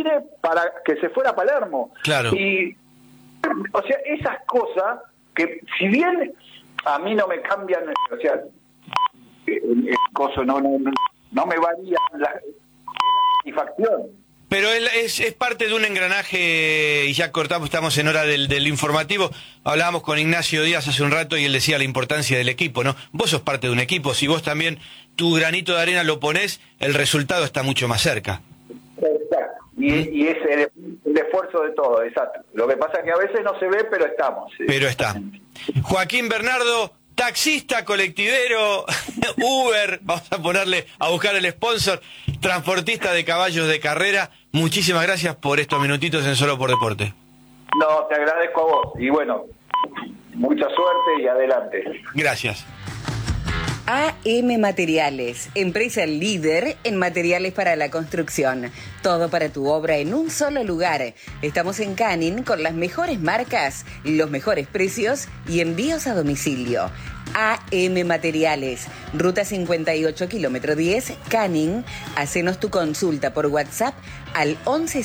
tire para que se fuera a Palermo. Claro. Y, o sea, esas cosas que, si bien a mí no me cambian, o sea, el coso no me varía la satisfacción. Pero es parte de un engranaje, y ya cortamos, estamos en hora del informativo. Hablábamos con Ignacio Díaz hace un rato y él decía la importancia del equipo, ¿no? Vos sos parte de un equipo, si vos también tu granito de arena lo ponés, el resultado está mucho más cerca. Exacto, y es el esfuerzo de todo, exacto. Lo que pasa es que a veces no se ve, pero estamos. Sí. Pero está. Joaquín Bernardo, taxista, colectivero, Uber, vamos a ponerle a buscar el sponsor, transportista de caballos de carrera. Muchísimas gracias por estos minutitos en Solo por Deporte. No, te agradezco a vos. Y bueno, mucha suerte y adelante. Gracias. AM Materiales, empresa líder en materiales para la construcción. Todo para tu obra en un solo lugar. Estamos en Canning con las mejores marcas, los mejores precios y envíos a domicilio. AM Materiales, Ruta 58, kilómetro 10, Canning. Hacenos tu consulta por WhatsApp al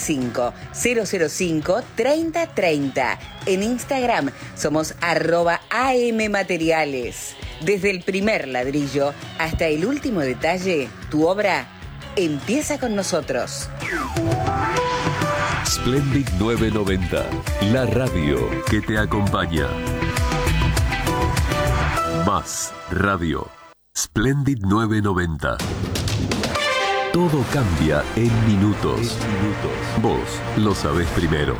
115-005-3030. En Instagram somos @AM Materiales. Desde el primer ladrillo hasta el último detalle, tu obra empieza con nosotros. Splendid 990, la radio que te acompaña. Más radio. Splendid 990. Todo cambia en minutos. Vos lo sabés primero.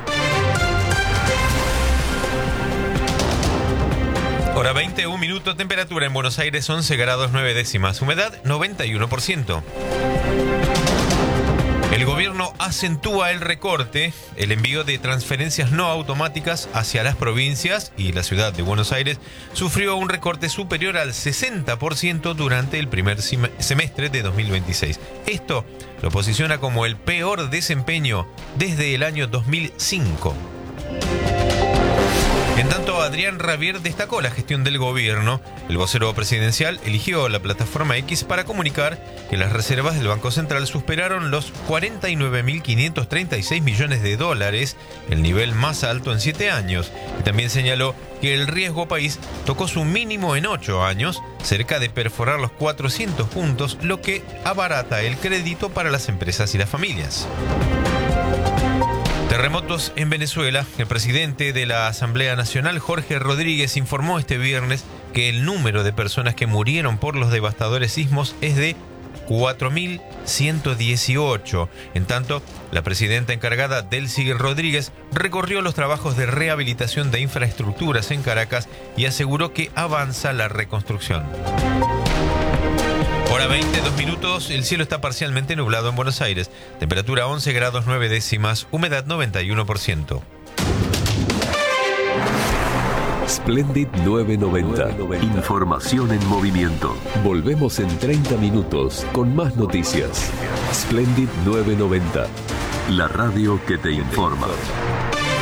Hora 20, 1 minuto, temperatura en Buenos Aires 11 grados 9 décimas, humedad 91%. El gobierno acentúa el recorte, el envío de transferencias no automáticas hacia las provincias, y la ciudad de Buenos Aires sufrió un recorte superior al 60% durante el primer semestre de 2026. Esto lo posiciona como el peor desempeño desde el año 2005. En tanto, Adrián Rabier destacó la gestión del gobierno. El vocero presidencial eligió la plataforma X para comunicar que las reservas del Banco Central superaron los 49.536 millones de dólares, el nivel más alto en 7 años. Y también señaló que el riesgo país tocó su mínimo en 8 años, cerca de perforar los 400 puntos, lo que abarata el crédito para las empresas y las familias. Terremotos en Venezuela. El presidente de la Asamblea Nacional, Jorge Rodríguez, informó este viernes que el número de personas que murieron por los devastadores sismos es de 4.118. En tanto, la presidenta encargada, Delcy Rodríguez, recorrió los trabajos de rehabilitación de infraestructuras en Caracas y aseguró que avanza la reconstrucción. Hora 20, 2 minutos, el cielo está parcialmente nublado en Buenos Aires. Temperatura 11 grados 9 décimas, humedad 91%. Splendid 990. Información en movimiento. Volvemos en 30 minutos con más noticias. Splendid 990. La radio que te informa.